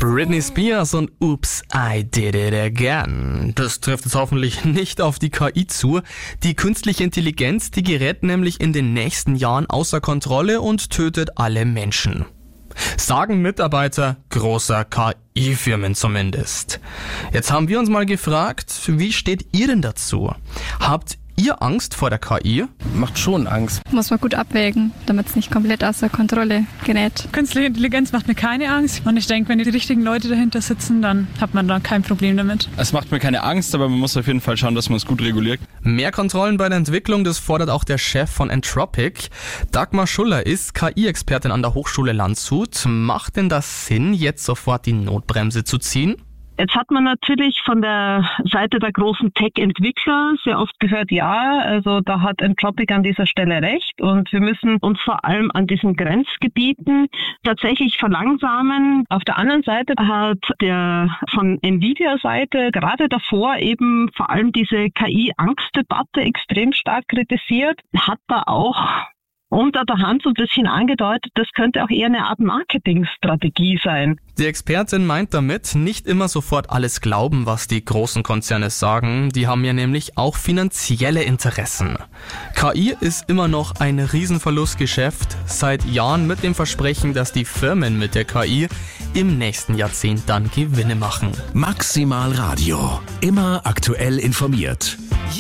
Britney Spears und Oops, I Did It Again. Das trifft jetzt hoffentlich nicht auf die KI zu. Die künstliche Intelligenz, die gerät nämlich in den nächsten Jahren außer Kontrolle und tötet alle Menschen. Sagen Mitarbeiter großer KI-Firmen zumindest. Jetzt haben wir uns mal gefragt, wie steht ihr denn dazu? Habt ihr Angst vor der KI? Macht schon Angst. Muss man gut abwägen, damit es nicht komplett außer Kontrolle gerät. Künstliche Intelligenz macht mir keine Angst. Und ich denke, wenn die richtigen Leute dahinter sitzen, dann hat man da kein Problem damit. Es macht mir keine Angst, aber man muss auf jeden Fall schauen, dass man es gut reguliert. Mehr Kontrollen bei der Entwicklung, das fordert auch der Chef von Anthropic. Dagmar Schuller ist KI-Expertin an der Hochschule Landshut. Macht denn das Sinn, jetzt sofort die Notbremse zu ziehen? Jetzt hat man natürlich von der Seite der großen Tech-Entwickler sehr oft gehört, ja, also da hat Anthropic an dieser Stelle recht und wir müssen uns vor allem an diesen Grenzgebieten tatsächlich verlangsamen. Auf der anderen Seite hat der von Nvidia-Seite gerade davor eben vor allem diese KI-Angstdebatte extrem stark kritisiert, hat da auch unter der Hand so ein bisschen angedeutet, das könnte auch eher eine Art Marketingstrategie sein. Die Expertin meint damit, nicht immer sofort alles glauben, was die großen Konzerne sagen. Die haben ja nämlich auch finanzielle Interessen. KI ist immer noch ein Riesenverlustgeschäft, seit Jahren mit dem Versprechen, dass die Firmen mit der KI im nächsten Jahrzehnt dann Gewinne machen. Maximal Radio. Immer aktuell informiert.